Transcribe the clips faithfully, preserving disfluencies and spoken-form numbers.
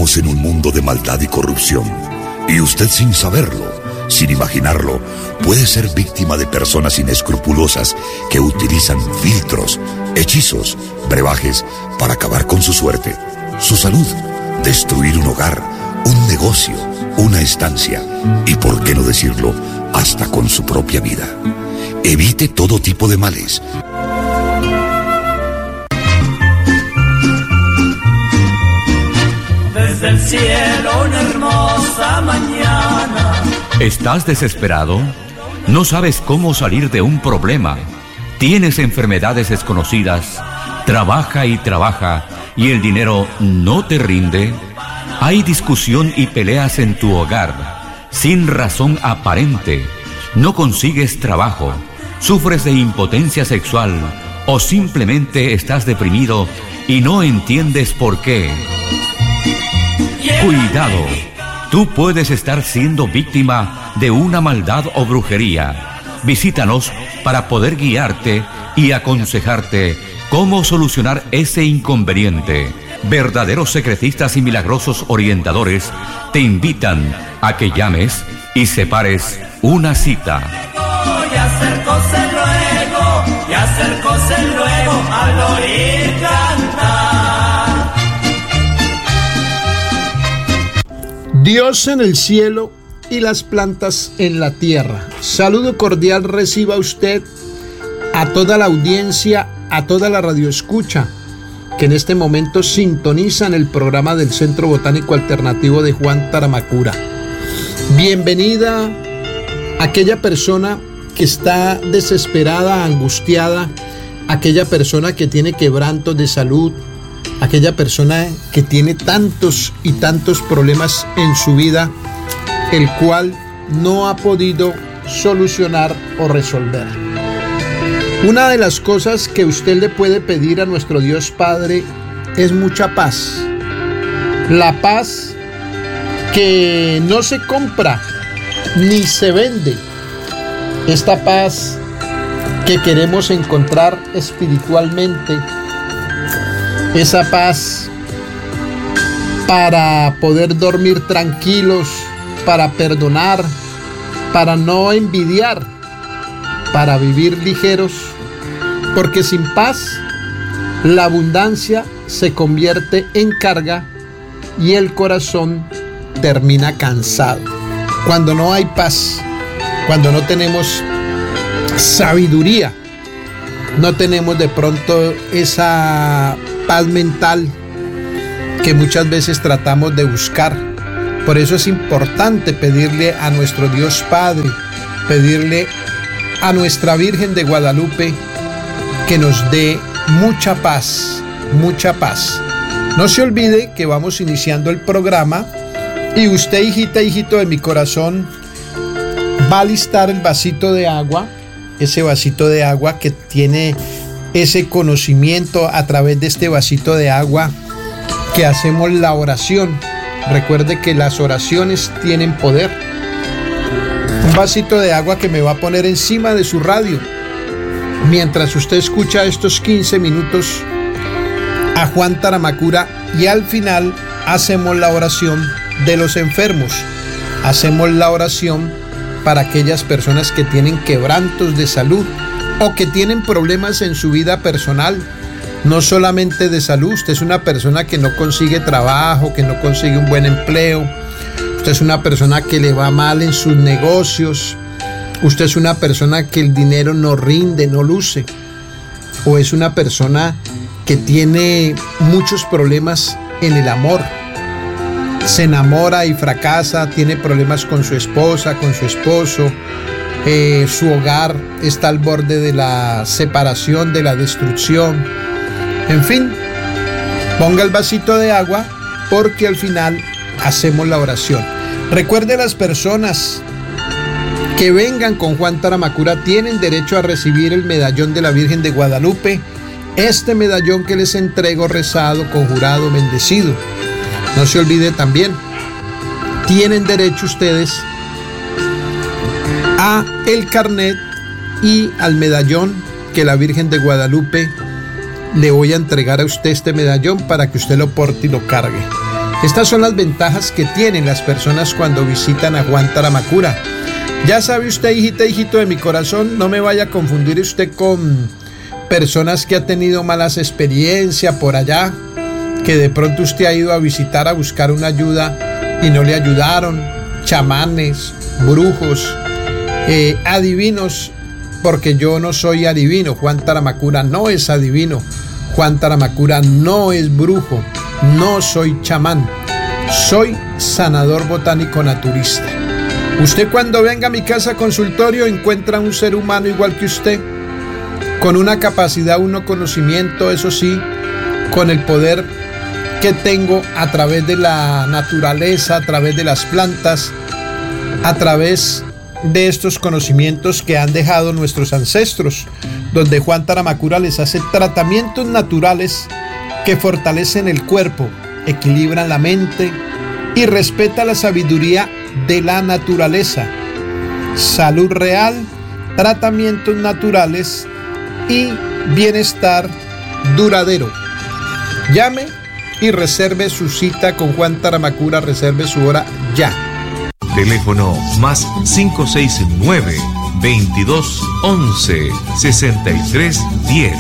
Vivimos en un mundo de maldad y corrupción, y usted sin saberlo, sin imaginarlo, puede ser víctima de personas inescrupulosas que utilizan filtros, hechizos, brebajes para acabar con su suerte, su salud, destruir un hogar, un negocio, una estancia y, por qué no decirlo, hasta con su propia vida. Evite todo tipo de males. Desde el cielo una hermosa mañana. ¿Estás desesperado? ¿No sabes cómo salir de un problema? ¿Tienes enfermedades desconocidas? ¿Trabaja y trabaja y el dinero no te rinde? ¿Hay discusión y peleas en tu hogar sin razón aparente? ¿No consigues trabajo? ¿Sufres de impotencia sexual? ¿O simplemente estás deprimido y no entiendes por qué? Cuidado, tú puedes estar siendo víctima de una maldad o brujería. Visítanos para poder guiarte y aconsejarte cómo solucionar ese inconveniente. Verdaderos secretistas y milagrosos orientadores te invitan a que llames y separes una cita. Y acercóse luego, y acercóse luego al oír cantar. Dios en el cielo y las plantas en la tierra. Saludo cordial reciba usted, a toda la audiencia, a toda la radioescucha que en este momento sintonizan el programa del Centro Botánico Alternativo de Juan Taramacura. Bienvenida aquella persona que está desesperada, angustiada, aquella persona que tiene quebrantos de salud, aquella persona que tiene tantos y tantos problemas en su vida, el cual no ha podido solucionar o resolver. Una de las cosas que usted le puede pedir a nuestro Dios Padre es mucha paz. La paz que no se compra ni se vende. Esta paz que queremos encontrar espiritualmente. Esa paz para poder dormir tranquilos, para perdonar, para no envidiar, para vivir ligeros, porque sin paz la abundancia se convierte en carga y el corazón termina cansado. Cuando no hay paz, cuando no tenemos sabiduría, no tenemos de pronto esa paz mental que muchas veces tratamos de buscar. Por eso es importante pedirle a nuestro Dios Padre, pedirle a nuestra Virgen de Guadalupe que nos dé mucha paz, mucha paz. No se olvide que vamos iniciando el programa y usted, hijita, hijito de mi corazón, va a alistar el vasito de agua, ese vasito de agua que tiene ese conocimiento a través de este vasito de agua que hacemos la oración. Recuerde que las oraciones tienen poder. Un vasito de agua que me va a poner encima de su radio mientras usted escucha estos quince minutos a Juan Taramacura, y al final hacemos la oración de los enfermos. Hacemos la oración para aquellas personas que tienen quebrantos de salud o que tienen problemas en su vida personal, no solamente de salud. Usted es una persona que no consigue trabajo, que no consigue un buen empleo. Usted es una persona que le va mal en sus negocios. Usted es una persona que el dinero no rinde, no luce. O es una persona que tiene muchos problemas en el amor. Se enamora y fracasa, tiene problemas con su esposa, con su esposo. Eh, su hogar está al borde de la separación, de la destrucción. En fin, ponga el vasito de agua porque al final hacemos la oración. Recuerde, las personas que vengan con Juan Taramacura tienen derecho a recibir el medallón de la Virgen de Guadalupe. Este medallón que les entrego rezado, conjurado, bendecido. No se olvide también, tienen derecho ustedes a el carnet y al medallón que la Virgen de Guadalupe le voy a entregar a usted, este medallón, para que usted lo porte y lo cargue. Estas son las ventajas que tienen las personas cuando visitan a Juan Taramakura. Ya sabe usted, hijita, hijito de mi corazón, no me vaya a confundir usted con personas que ha tenido malas experiencias por allá, que de pronto usted ha ido a visitar a buscar una ayuda y no le ayudaron, chamanes, brujos, eh, adivinos, porque yo no soy adivino. Juan Taramakura no es adivino, Juan Taramakura no es brujo, no soy chamán, soy sanador botánico naturista. Usted cuando venga a mi casa consultorio encuentra un ser humano igual que usted, con una capacidad, un conocimiento, eso sí, con el poder que tengo a través de la naturaleza, a través de las plantas, a través de estos conocimientos que han dejado nuestros ancestros, donde Juan Taramakura les hace tratamientos naturales que fortalecen el cuerpo, equilibran la mente y respeta la sabiduría de la naturaleza. Salud real, tratamientos naturales y bienestar duradero. Llame y reserve su cita con Juan Taramakura, reserve su hora ya. Teléfono más cinco seis nueve, veintidós once, sesenta y tres diez.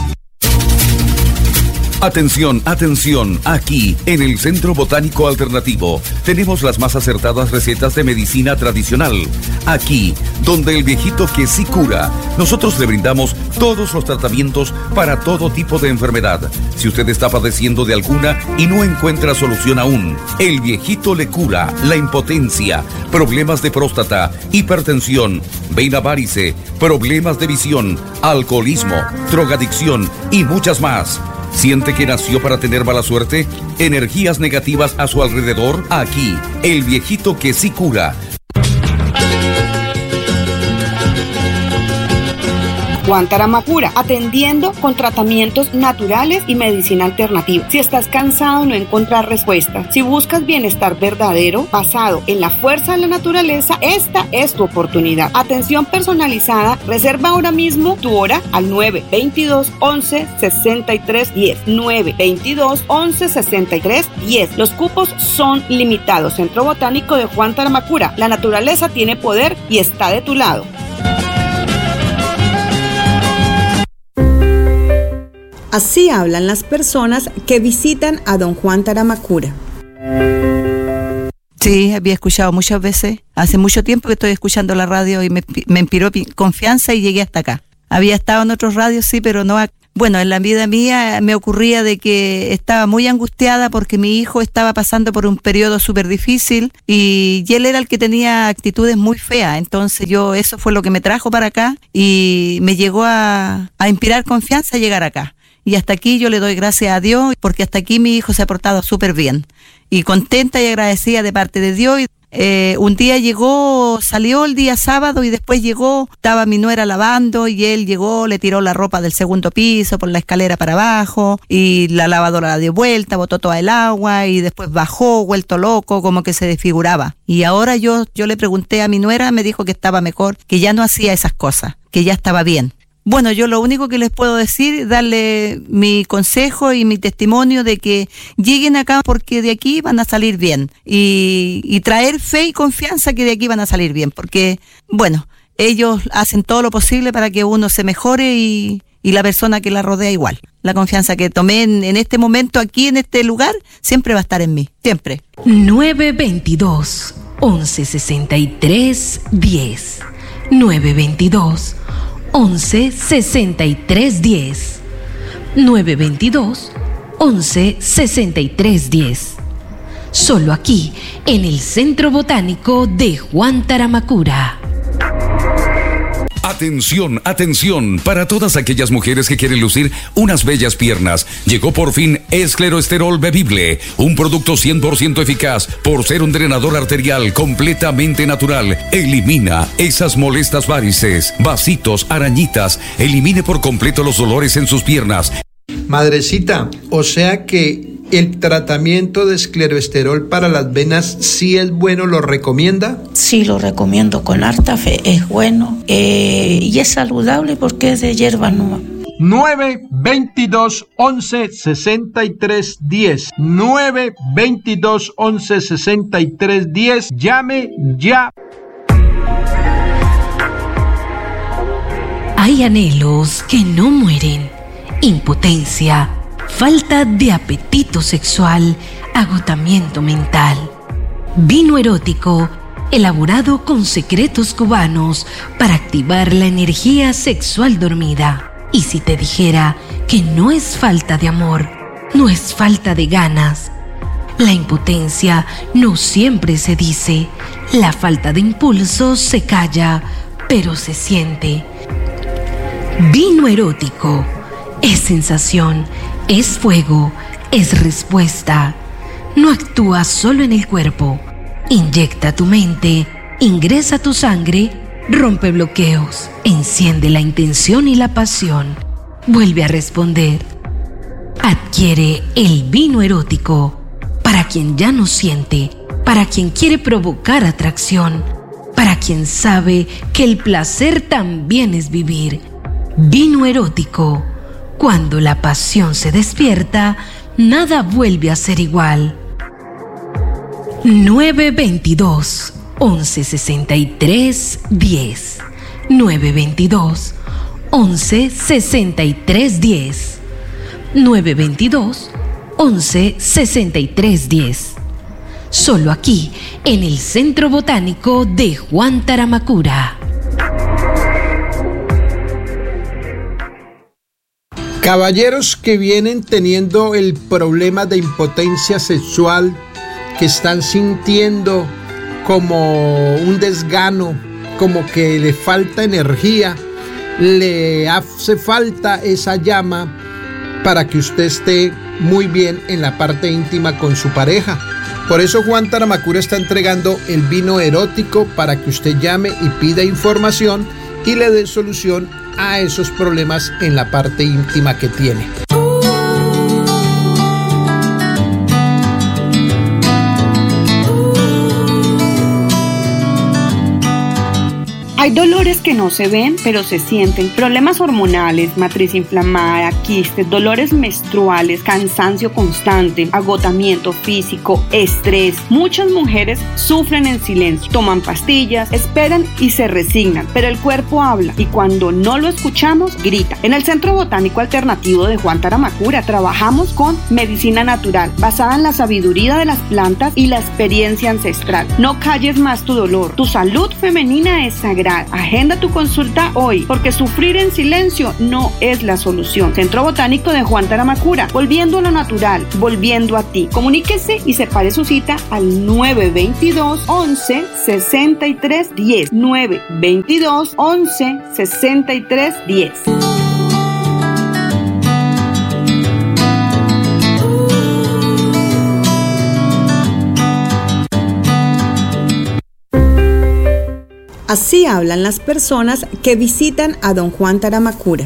Atención, atención, aquí en el Centro Botánico Alternativo tenemos las más acertadas recetas de medicina tradicional. Aquí, donde el viejito que sí cura, nosotros le brindamos todos los tratamientos para todo tipo de enfermedad. Si usted está padeciendo de alguna y no encuentra solución aún, el viejito le cura la impotencia, problemas de próstata, hipertensión, vena varice, problemas de visión, alcoholismo, drogadicción y muchas más. ¿Siente que nació para tener mala suerte? ¿Energías negativas a su alrededor? Aquí, el viejito que sí cura. Juan Taramakura, atendiendo con tratamientos naturales y medicina alternativa. Si estás cansado de no encontrar respuesta, si buscas bienestar verdadero basado en la fuerza de la naturaleza, esta es tu oportunidad. Atención personalizada, reserva ahora mismo tu hora al nueve veintidós, once, sesenta y tres diez. nueve veintidós, once, sesenta y tres diez. Los cupos son limitados. Centro Botánico de Juan Taramakura. La naturaleza tiene poder y está de tu lado. Así hablan las personas que visitan a don Juan Taramakura. Sí, había escuchado muchas veces. Hace mucho tiempo que estoy escuchando la radio y me, me inspiró confianza y llegué hasta acá. Había estado en otros radios, sí, pero no. Bueno, en la vida mía me ocurría de que estaba muy angustiada porque mi hijo estaba pasando por un periodo súper difícil y, y él era el que tenía actitudes muy feas. Entonces yo, eso fue lo que me trajo para acá y me llegó a, a inspirar confianza a llegar acá. Y hasta aquí yo le doy gracias a Dios porque hasta aquí mi hijo se ha portado súper bien. Y contenta y agradecida de parte de Dios. Eh, un día llegó, salió el día sábado y después llegó, estaba mi nuera lavando y él llegó, le tiró la ropa del segundo piso por la escalera para abajo y la lavadora la dio vuelta, botó toda el agua y después bajó, vuelto loco, como que se desfiguraba. Y ahora yo, yo le pregunté a mi nuera, me dijo que estaba mejor, que ya no hacía esas cosas, que ya estaba bien. Bueno, yo lo único que les puedo decir, darle mi consejo y mi testimonio de que lleguen acá porque de aquí van a salir bien y, y traer fe y confianza que de aquí van a salir bien porque, bueno, ellos hacen todo lo posible para que uno se mejore y, y la persona que la rodea igual. La confianza que tomé en, en este momento aquí en este lugar siempre va a estar en mí, siempre. nueve veintidós, once, sesenta y tres, diez. nueve veintidós, once, sesenta y tres, diez. nueve veintidós, once, sesenta y tres, diez. Solo aquí, en el Centro Botánico de Juan Taramakura. Atención, atención, para todas aquellas mujeres que quieren lucir unas bellas piernas. Llegó por fin Escleroesterol Bebible, un producto cien por ciento eficaz por ser un drenador arterial completamente natural. Elimina esas molestas varices, vasitos, arañitas, elimine por completo los dolores en sus piernas. Madrecita, o sea que el tratamiento de escleroesterol para las venas sí es bueno, ¿lo recomienda? Sí, lo recomiendo con harta fe, es bueno eh, y es saludable porque es de hierba nueva. nueve veintidós, once, sesenta y tres, diez. nueve veintidós, once, sesenta y tres, diez. Llame ya. Hay anhelos que no mueren. Impotencia, falta de apetito sexual, agotamiento mental. Vino erótico, elaborado con secretos cubanos para activar la energía sexual dormida. Y si te dijera que no es falta de amor, no es falta de ganas. La impotencia no siempre se dice. La falta de impulso se calla, pero se siente. Vino erótico es sensación, es fuego, es respuesta. No actúa solo en el cuerpo. Inyecta tu mente, ingresa tu sangre, rompe bloqueos, enciende la intención y la pasión. Vuelve a responder. Adquiere el vino erótico para quien ya no siente, para quien quiere provocar atracción, para quien sabe que el placer también es vivir. Vino erótico. Cuando la pasión se despierta, nada vuelve a ser igual. nueve veintidós, once, sesenta y tres, diez. nueve veintidós, once, sesenta y tres, diez. nueve veintidós, once, sesenta y tres, diez. Solo aquí, en el Centro Botánico de Juan Taramacura. Caballeros que vienen teniendo el problema de impotencia sexual, que están sintiendo como un desgano, como que le falta energía, le hace falta esa llama para que usted esté muy bien en la parte íntima con su pareja. Por eso Juan Taramacura está entregando el vino erótico para que usted llame y pida información y le dé solución a esos problemas en la parte íntima que tiene. Hay dolores que no se ven, pero se sienten. Problemas hormonales, matriz inflamada, quistes, dolores menstruales, cansancio constante, agotamiento físico, estrés. Muchas mujeres sufren en silencio, toman pastillas, esperan y se resignan, pero el cuerpo habla y cuando no lo escuchamos, grita. En el Centro Botánico Alternativo de Juan Taramacura trabajamos con medicina natural, basada en la sabiduría de las plantas y la experiencia ancestral. No calles más tu dolor. Tu salud femenina es sagrada. Agenda tu consulta hoy, porque sufrir en silencio no es la solución. Centro Botánico de Juan Taramacura, volviendo a lo natural, volviendo a ti. Comuníquese y separe su cita al nueve veintidós, once, sesenta y tres, diez. nueve veintidós, once, sesenta y tres, diez. Así hablan las personas que visitan a don Juan Taramacura.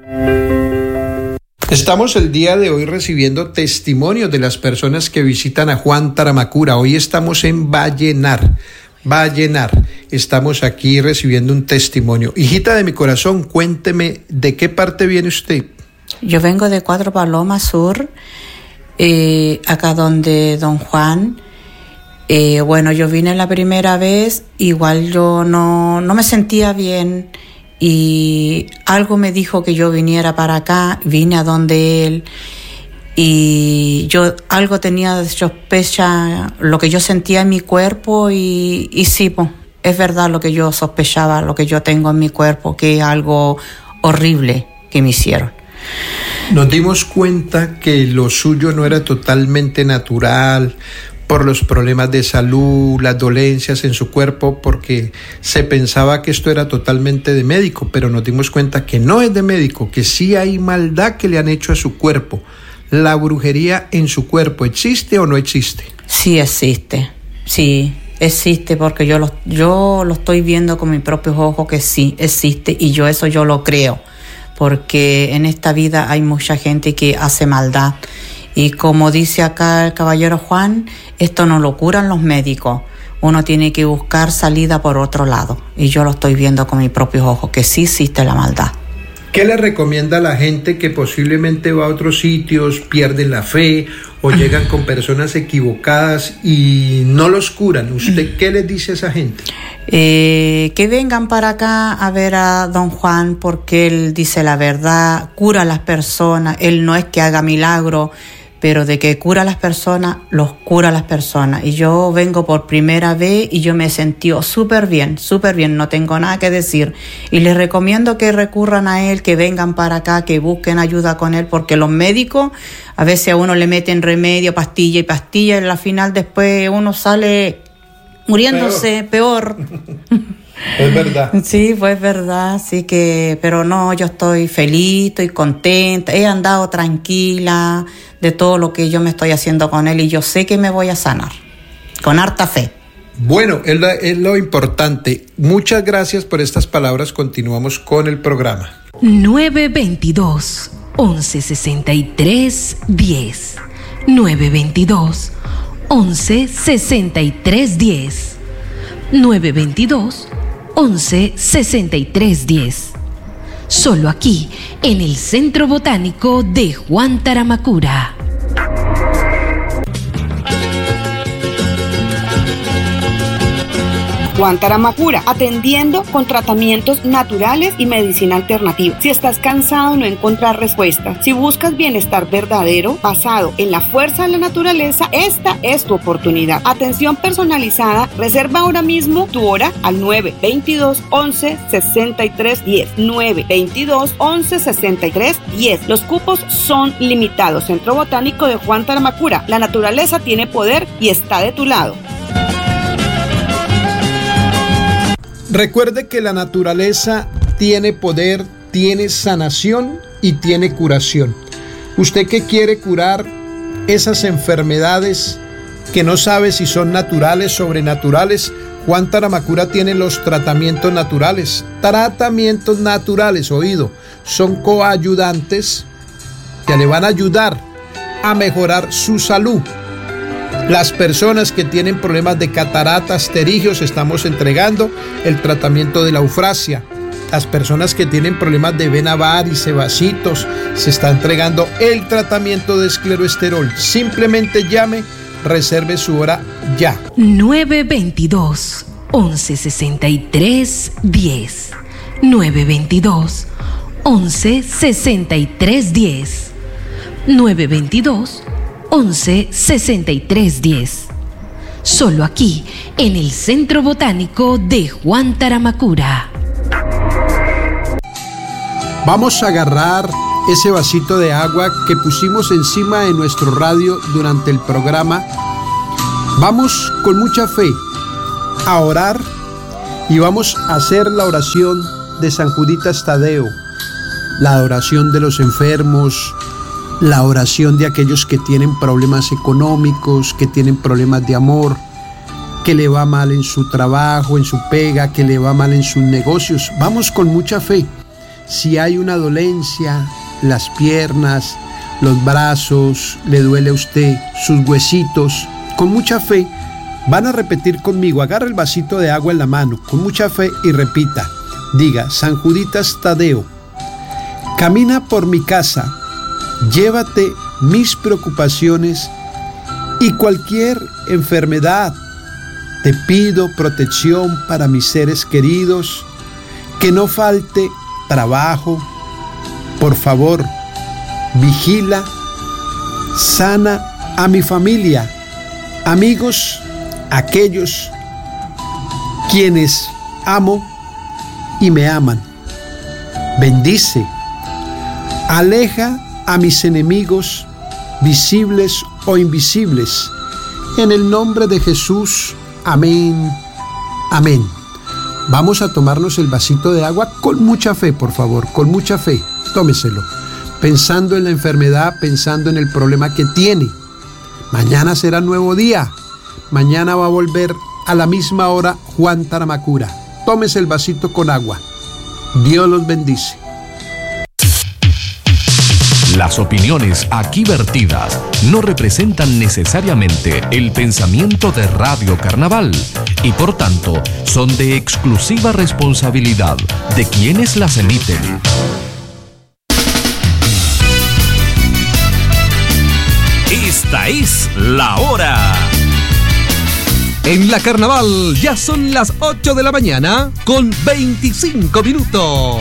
Estamos el día de hoy recibiendo testimonios de las personas que visitan a Juan Taramacura. Hoy estamos en Vallenar. Vallenar. Estamos aquí recibiendo un testimonio. Hijita de mi corazón, cuénteme, ¿de qué parte viene usted? Yo vengo de Cuatro Palomas Sur, eh, acá donde don Juan... Eh, bueno, yo vine la primera vez, igual yo no, no me sentía bien y algo me dijo que yo viniera para acá, vine a donde él y yo algo tenía de sospecha, lo que yo sentía en mi cuerpo y, y sí, pues, es verdad lo que yo sospechaba, lo que yo tengo en mi cuerpo, que es algo horrible que me hicieron. Nos dimos cuenta que lo suyo no era totalmente natural, por los problemas de salud, las dolencias en su cuerpo, porque se pensaba que esto era totalmente de médico, pero nos dimos cuenta que no es de médico, que sí hay maldad que le han hecho a su cuerpo. ¿La brujería en su cuerpo existe o no existe? Sí existe, sí existe, porque yo lo, yo lo estoy viendo con mis propios ojos que sí existe y yo eso yo lo creo, porque en esta vida hay mucha gente que hace maldad. Y como dice acá el caballero Juan, esto no lo curan los médicos. Uno tiene que buscar salida por otro lado. Y yo lo estoy viendo con mis propios ojos, que sí existe la maldad. ¿Qué le recomienda a la gente que posiblemente va a otros sitios, pierden la fe o llegan con personas equivocadas y no los curan? ¿Usted qué les dice a esa gente? Eh, que vengan para acá a ver a don Juan, porque él dice la verdad, cura a las personas. Él no es que haga milagro, pero de que cura a las personas, los cura a las personas. Y yo vengo por primera vez y yo me he sentido súper bien, súper bien, no tengo nada que decir. Y les recomiendo que recurran a él, que vengan para acá, que busquen ayuda con él, porque los médicos a veces a uno le meten remedio, pastilla y pastilla, y al final después uno sale muriéndose peor. peor. Es verdad. Sí, pues es verdad, así que, pero no, yo estoy feliz, estoy contenta, he andado tranquila de todo lo que yo me estoy haciendo con él y yo sé que me voy a sanar, con harta fe. Bueno, es lo, es lo importante. Muchas gracias por estas palabras, continuamos con el programa. nueve veintidós, once sesenta y tres, diez. nueve veintidós, once sesenta y tres, diez. nueve veintidós, once sesenta y tres, diez. Solo aquí, en el Centro Botánico de Juan Taramacura. Juan Taramacura, atendiendo con tratamientos naturales y medicina alternativa. Si estás cansado de no encontrar respuesta, si buscas bienestar verdadero basado en la fuerza de la naturaleza, esta es tu oportunidad. Atención personalizada, reserva ahora mismo tu hora al nueve veintidós, once sesenta y tres, diez. nueve veintidós, once sesenta y tres, diez. Los cupos son limitados. Centro Botánico de Juan Taramacura. La naturaleza tiene poder y está de tu lado. Recuerde que la naturaleza tiene poder, tiene sanación y tiene curación. Usted que quiere curar esas enfermedades que no sabe si son naturales, sobrenaturales, Juan Taramacura tiene los tratamientos naturales. Tratamientos naturales, oído, son coayudantes que le van a ayudar a mejorar su salud. Las personas que tienen problemas de cataratas, pterigios, estamos entregando el tratamiento de la eufrasia. Las personas que tienen problemas de vena varice, vasitos, se está entregando el tratamiento de escleroesterol. Simplemente llame, reserve su hora ya. nueve veintidós, once sesenta y tres, diez. nueve veintidós, once sesenta y tres, diez. nueve veintidós, once sesenta y tres, diez. Solo aquí, en el Centro Botánico de Juan Taramacura. Vamos a agarrar ese vasito de agua que pusimos encima de nuestro radio durante el programa. Vamos con mucha fe a orar y vamos a hacer la oración de San Juditas Tadeo, la oración de los enfermos, la oración de aquellos que tienen problemas económicos, que tienen problemas de amor, que le va mal en su trabajo, en su pega, que le va mal en sus negocios. Vamos con mucha fe. Si hay una dolencia, las piernas, los brazos, le duele a usted, sus huesitos, con mucha fe, van a repetir conmigo. Agarra el vasito de agua en la mano, con mucha fe y repita. Diga: San Juditas Tadeo, camina por mi casa, llévate mis preocupaciones y cualquier enfermedad. Te pido protección para mis seres queridos, que no falte trabajo. Por favor, vigila, sana a mi familia, amigos, aquellos quienes amo y me aman. Bendice, aleja a mis enemigos, visibles o invisibles, en el nombre de Jesús. Amén, amén. Vamos a tomarnos el vasito de agua con mucha fe, por favor, con mucha fe. Tómeselo, pensando en la enfermedad, pensando en el problema que tiene. Mañana será nuevo día. Mañana va a volver a la misma hora Juan Taramacura. Tómese el vasito con agua. Dios los bendice. Las opiniones aquí vertidas no representan necesariamente el pensamiento de Radio Carnaval y por tanto son de exclusiva responsabilidad de quienes las emiten. Esta es la hora. En la Carnaval ya son las ocho de la mañana con veinticinco minutos.